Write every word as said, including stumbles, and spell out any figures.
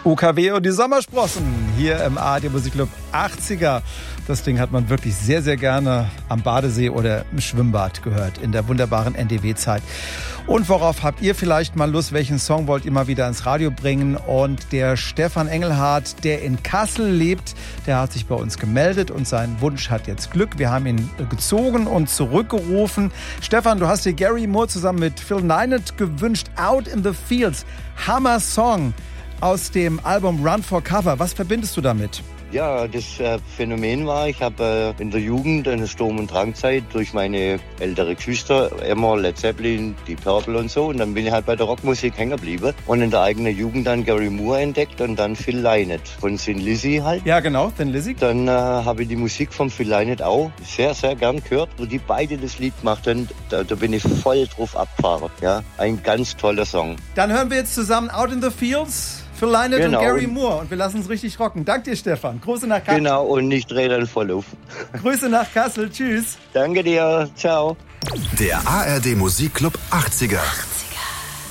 U K W und die Sommersprossen hier im A R D Musikclub achtziger. Das Ding hat man wirklich sehr, sehr gerne am Badesee oder im Schwimmbad gehört in der wunderbaren N D W-Zeit. Und worauf habt ihr vielleicht mal Lust? Welchen Song wollt ihr mal wieder ins Radio bringen? Und der Stefan Engelhardt, der in Kassel lebt, der hat sich bei uns gemeldet und sein Wunsch hat jetzt Glück. Wir haben ihn gezogen und zurückgerufen. Stefan, du hast dir Gary Moore zusammen mit Phil Lynott gewünscht. Out in the Fields. Hammer Song aus dem Album Run for Cover. Was verbindest du damit? Ja, das äh, Phänomen war, ich habe äh, in der Jugend eine Sturm- und Drangzeit durch meine ältere Geschwister immer Led Zeppelin, Deep Purple und so. Und dann bin ich halt bei der Rockmusik hängen geblieben und in der eigenen Jugend dann Gary Moore entdeckt und dann Phil Lynott von Thin Lizzy halt. Ja, genau, Thin Lizzy. Dann äh, habe ich die Musik von Phil Lynott auch sehr, sehr gern gehört. Wo die beide das Lied gemacht haben, da, da bin ich voll drauf abgefahren. Ja, ein ganz toller Song. Dann hören wir jetzt zusammen Out in the Fields. Phil Lynott genau. Und Gary Moore. Und wir lassen uns richtig rocken. Dank dir, Stefan. Grüße nach Kassel. Genau, und nicht Rädern voll auf. Grüße nach Kassel. Tschüss. Danke dir. Ciao. Der A R D Musikclub achtziger.